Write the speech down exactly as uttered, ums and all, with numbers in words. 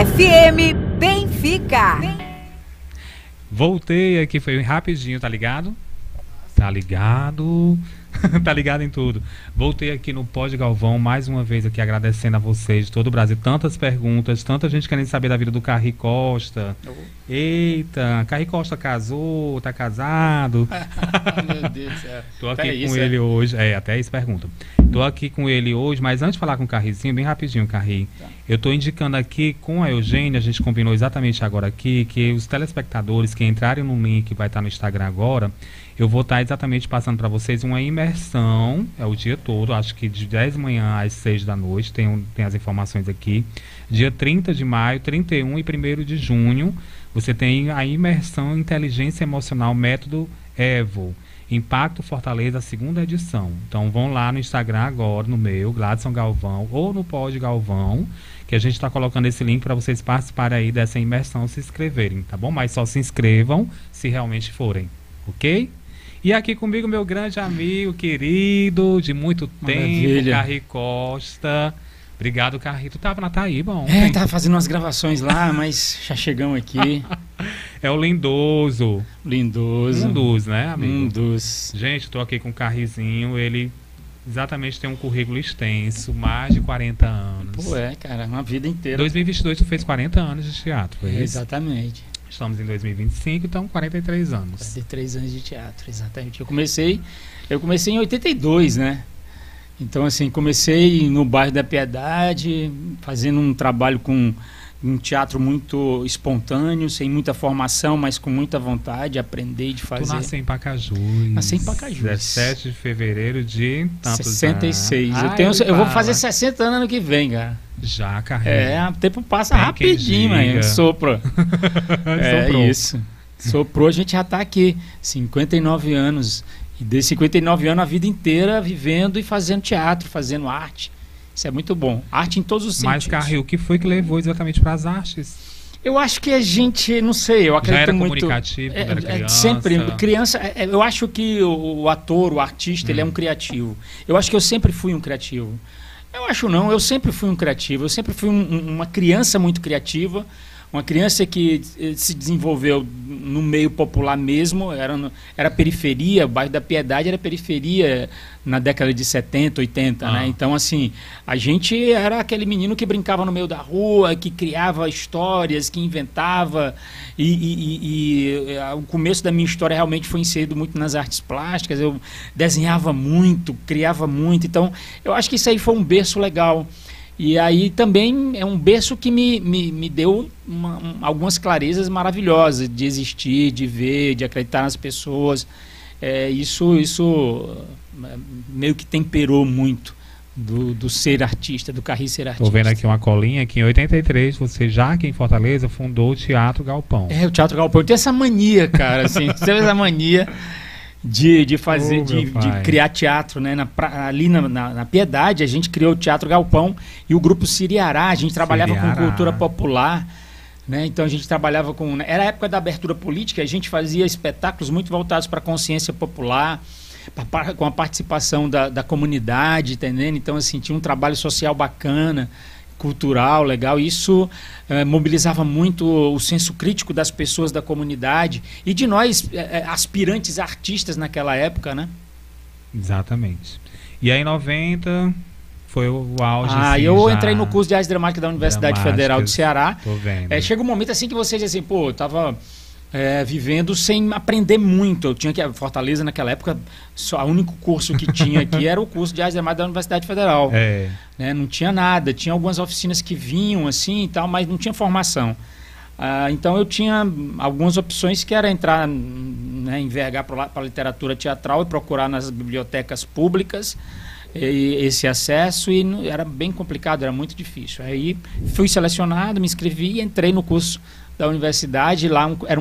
F M Benfica. Voltei aqui, foi rapidinho, tá ligado? Tá ligado? Tá ligado em tudo. Voltei aqui no Pod Galvão, mais uma vez aqui agradecendo a vocês de todo o Brasil. Tantas perguntas, tanta gente querendo saber da vida do Carri Costa. Oh. Eita, Carri Costa casou, tá casado. Meu Deus do céu. Tô aqui até com isso, ele é? hoje. É, até isso pergunta. Tô aqui com ele hoje, mas antes de falar com o Carrizinho, bem rapidinho, Carri. Tá. Eu tô indicando aqui com a Eugênia, a gente combinou exatamente agora aqui, que os telespectadores que entrarem no link que vai estar no Instagram agora, eu vou estar exatamente passando para vocês uma imersão, é o dia todo, acho que de dez da manhã às seis da noite, tem, um, tem as informações aqui. Dia trinta de maio, trinta e um e primeiro de junho, você tem a imersão Inteligência Emocional Método EVO. Impacto Fortaleza, segunda edição. Então vão lá no Instagram agora, no meu, Gladson Galvão, ou no Pod Galvão, que a gente está colocando esse link para vocês participarem aí dessa imersão, se inscreverem, tá bom? Mas só se inscrevam se realmente forem, ok? E aqui comigo meu grande amigo, querido, de muito Maravilha. tempo, Carri Costa. Obrigado, Carri. Tu tava na Taíba ontem. É, tava fazendo umas gravações lá, mas já chegamos aqui. É o Lindoso. Lindoso. Um dos, né, amigo? Um dos. Gente, tô aqui com o Carrizinho, ele exatamente tem um currículo extenso, mais de quarenta anos. Pô, é, cara, uma vida inteira. dois mil e vinte e dois tu fez quarenta anos de teatro, foi isso? Exatamente. Estamos em dois mil e vinte e cinco, então quarenta e três anos. quarenta e três anos de teatro, exatamente. Eu comecei, eu comecei em oitenta e dois, né? Então, assim, comecei no bairro da Piedade, fazendo um trabalho com um teatro muito espontâneo, sem muita formação, mas com muita vontade de aprender, de fazer. Tu nasceu em Pacajus. Nasci em Pacajus. dezessete de fevereiro de tantos sessenta e seis. Anos. Eu, tenho, Ai, eu vou fala. fazer sessenta anos ano que vem, cara. Já, carrega. É, o tempo passa Tem rapidinho, mano. Sopra. É Soprou. isso. Soprou, a gente já tá aqui. cinquenta e nove anos. E desses cinquenta e nove anos, a vida inteira vivendo e fazendo teatro, fazendo arte. Isso é muito bom. Arte em todos os sentidos. Mas, Carri, o que foi que levou exatamente para as artes? Eu acho que a gente, não sei, eu acredito Já era muito... comunicativo quando é, era criança? Sempre, criança, é, eu acho que o, o ator, o artista, hum. ele é um criativo. Eu acho que eu sempre fui um criativo. Eu acho não, eu sempre fui um criativo. Eu sempre fui um, uma criança muito criativa. Uma criança que se desenvolveu no meio popular mesmo, era, no, era periferia, o bairro da Piedade era periferia na década de setenta, oitenta, ah. né? Então, assim, a gente era aquele menino que brincava no meio da rua, que criava histórias, que inventava, e, e, e, e o começo da minha história realmente foi inserido muito nas artes plásticas, eu desenhava muito, criava muito, então eu acho que isso aí foi um berço legal. E aí também é um berço que me, me, me deu uma, um, algumas clarezas maravilhosas de existir, de ver, de acreditar nas pessoas. É, isso, isso meio que temperou muito do, do ser artista, do Carri ser artista. Estou vendo aqui uma colinha que em oitenta e três, você já aqui em Fortaleza fundou o Teatro Galpão. É, o Teatro Galpão. Eu tenho essa mania, cara, assim, você tem essa mania... De, de fazer, oh, de, de criar teatro, né? Na, pra, ali na, na, na Piedade, a gente criou o Teatro Galpão e o grupo Siriará, a gente trabalhava Siriará. com cultura popular, né? Então a gente trabalhava com... Era a época da abertura política, a gente fazia espetáculos muito voltados para a consciência popular, pra, com a participação da, da comunidade, entendendo? Então, assim, tinha um trabalho social bacana, cultural, legal. Isso eh, mobilizava muito o senso crítico das pessoas da comunidade e de nós, eh, aspirantes artistas naquela época, né? Exatamente. E aí em noventa foi o auge. Ah, assim, eu já... entrei no curso de Artes Dramáticas da Universidade Dramáticas, Federal do Ceará. Tô vendo. É, chega um momento assim que você diz assim, pô, eu tava é, vivendo sem aprender muito. Eu tinha que Fortaleza naquela época, só o único curso que tinha aqui era o curso de Artes Dramáticas da Universidade Federal. É. Né? Não tinha nada, tinha algumas oficinas que vinham assim e tal, mas não tinha formação. Ah, então eu tinha algumas opções que era entrar, né, envergar para a literatura teatral e procurar nas bibliotecas públicas e, esse acesso, e era bem complicado, era muito difícil. Aí fui selecionado, me inscrevi e entrei no curso da universidade. Lá um, era